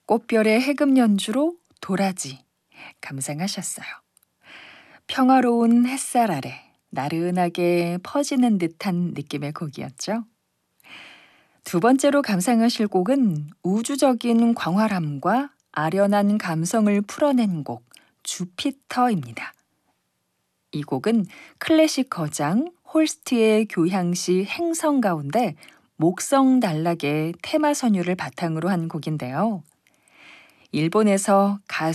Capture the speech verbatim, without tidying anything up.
꽃별의 해금 연주로 도라지 감상하셨어요. 평화로운 햇살 아래 나른하게 퍼지는 듯한 느낌의 곡이었죠. 두 번째로 감상하실 곡은 우주적인 광활함과 아련한 감성을 풀어낸 곡 주피터입니다. 이 곡은 클래식 거장 홀스트의 교향시 행성 가운데 목성단락의 테마 선율을 바탕으로 한 곡인데요. 일본에서 가수